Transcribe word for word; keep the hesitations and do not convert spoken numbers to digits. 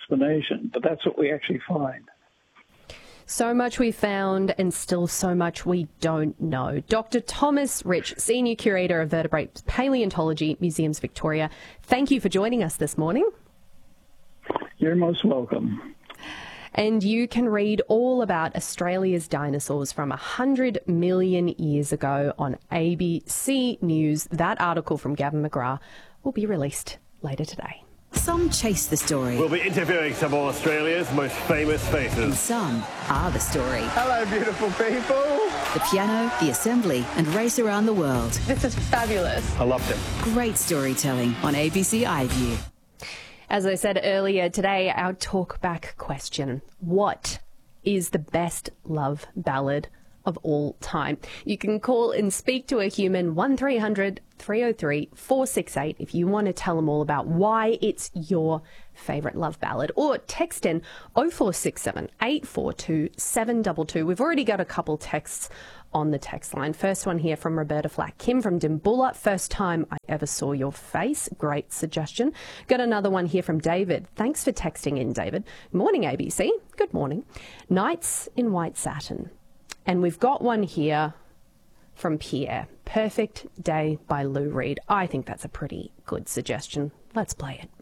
explanation, but that's what we actually find. So much we found and still so much we don't know. Doctor Thomas Rich, Senior Curator of Vertebrate Paleontology, Museums Victoria, thank you for joining us this morning. You're most welcome. And you can read all about Australia's dinosaurs from one hundred million years ago on A B C News. That article from Gavin McGrath will be released later today. Some chase the story. We'll be interviewing some of Australia's most famous faces. And some are the story. Hello, beautiful people. The piano, the assembly, and race around the world. This is fabulous. I loved it. Great storytelling on A B C iView. As I said earlier today, our talkback question: what is the best love ballad of all time? You can call and speak to a human, one three hundred, three oh three, four six eight, if you want to tell them all about why it's your favourite love ballad, or text in oh four six seven, eight four two, seven two two. We've already got a couple texts on the text line. First one here from Roberta Flack. Kim from Dimbulla. First time I ever saw your face. Great suggestion. Got another one here from David. Thanks for texting in, David. Morning, A B C. Good morning. Nights in White Satin. And we've got one here from Pierre. Perfect Day by Lou Reed. I think that's a pretty good suggestion. Let's play it.